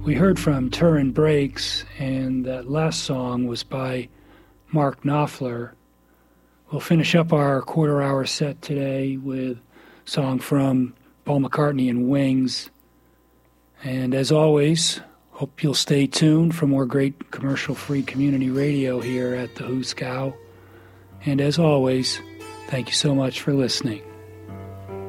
We heard from Turin Breaks, and that last song was by Mark Knopfler. We'll finish up our quarter-hour set today with a song from Paul McCartney and Wings. And as always, hope you'll stay tuned for more great commercial-free community radio here at the Hooskow. And as always, thank you so much for listening.